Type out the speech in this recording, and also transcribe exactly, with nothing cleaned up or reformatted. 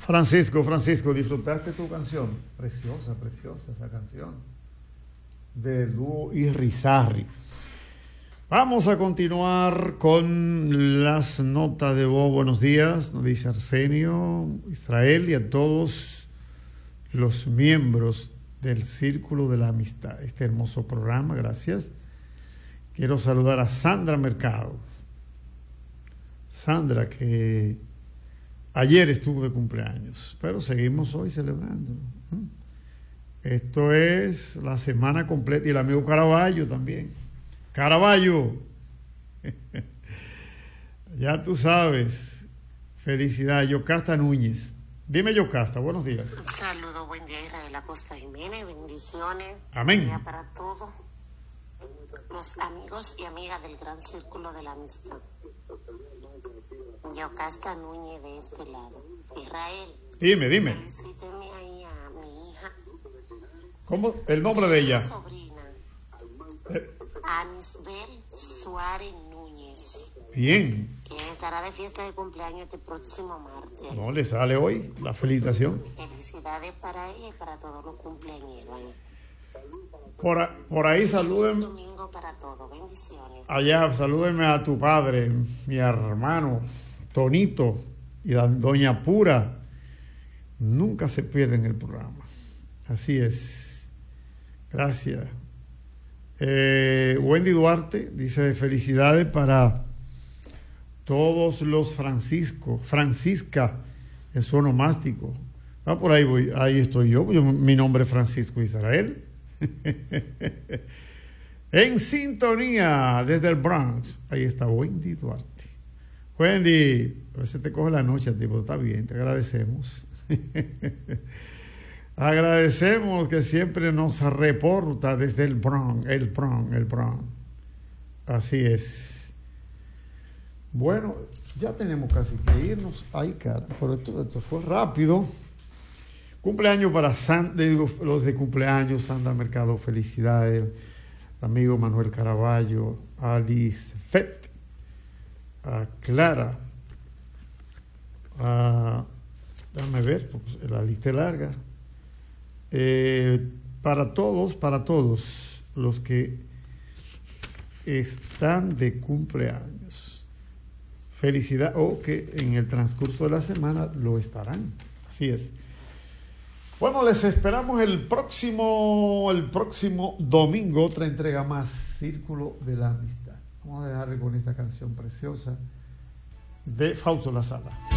Francisco, Francisco, ¿disfrutaste tu canción? Preciosa, preciosa esa canción de dúo Irizarry. Vamos a continuar con las notas de voz. Buenos días, nos dice Arsenio, Israel y a todos los miembros del Círculo de la Amistad. Este hermoso programa, gracias. Quiero saludar a Sandra Mercado. Sandra, que ayer estuvo de cumpleaños, pero seguimos hoy celebrando. Esto es la semana completa. Y el amigo Caraballo también. Caraballo, ya tú sabes. Felicidad, Yocasta Núñez. Dime, Yocasta, buenos días. Un saludo, buen día, Israel Acosta Jiménez, bendiciones. Amén. Buen día para todos los amigos y amigas del Gran Círculo de la Amistad. Yocasta Núñez de este lado. Israel. Dime, dime. Felicíteme ahí a mi hija. ¿Cómo? ¿El nombre de ella? Mi sobrina. Eh. Anisbel Suárez Núñez. Bien. Que estará de fiesta de cumpleaños este próximo martes. No, le sale hoy la felicitación. Felicidades para ella y para todos los cumpleañeros. Por, por ahí saluden. Feliz domingo para todos. Bendiciones. Allá, salúdenme a tu padre, mi hermano Tonito y la doña Pura. Nunca se pierden el programa. Así es. Gracias. Eh, Wendy Duarte dice felicidades para todos los Francisco, Francisca en su onomástico. Ah, por ahí voy, ahí estoy yo, yo mi nombre es Francisco Israel. En sintonía desde el Bronx, ahí está Wendy Duarte. Wendy, a veces te coge la noche, tipo, está bien, te agradecemos. Agradecemos que siempre nos reporta desde el Bronx, el Bronx, el Bronx. Así es. Bueno, ya tenemos casi que irnos. Ay, cara, pero esto, esto fue rápido. Cumpleaños para San, digo, los de cumpleaños, Sandra Mercado, felicidades. Amigo Manuel Caraballo, Alice Fett, a Clara, a, déjame ver, pues la lista es larga. Eh, para todos, para todos los que están de cumpleaños, felicidad, o que en el transcurso de la semana lo estarán. Así es. Bueno, les esperamos el próximo, el próximo domingo, otra entrega más, Círculo de la Amistad. Vamos a dejarle con esta canción preciosa de Fausto La Sala.